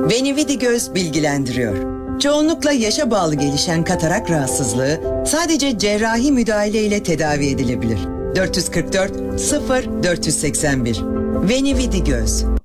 Venividi Göz bilgilendiriyor. Çoğunlukla yaşa bağlı gelişen katarak rahatsızlığı sadece cerrahi müdahale ile tedavi edilebilir. 444 0 481 Venividi Göz.